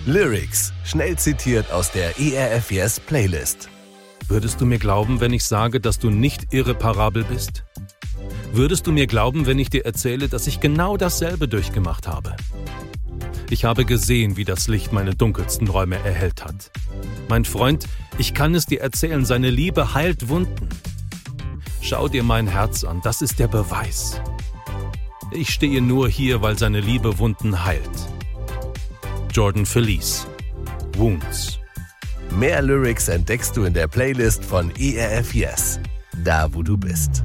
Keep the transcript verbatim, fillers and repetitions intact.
Lyrics, schnell zitiert aus der E R F Yes Playlist. Würdest du mir glauben, wenn ich sage, dass du nicht irreparabel bist? Würdest du mir glauben, wenn ich dir erzähle, dass ich genau dasselbe durchgemacht habe? Ich habe gesehen, wie das Licht meine dunkelsten Räume erhellt hat. Mein Freund, ich kann es dir erzählen, seine Liebe heilt Wunden. Schau dir mein Herz an, das ist der Beweis. Ich stehe nur hier, weil seine Liebe Wunden heilt. Jordan Feliz, Wounds. Mehr Lyrics entdeckst du in der Playlist von E R F Yes, da wo du bist.